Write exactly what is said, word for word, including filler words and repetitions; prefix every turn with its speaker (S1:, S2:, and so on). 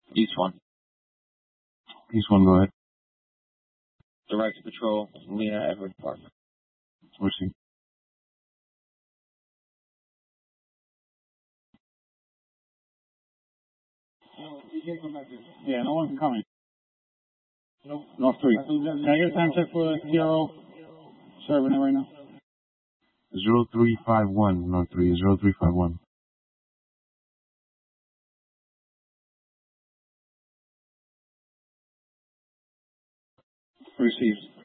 S1: East one.
S2: East one, go ahead.
S1: Direct patrol, Lena Edward Park.
S2: Receive.
S3: Yeah, no one's coming. Nope. North three. Can I get a time check for zero? Serving it right now.
S2: Zero three five one, North three, zero three five one.
S3: Received.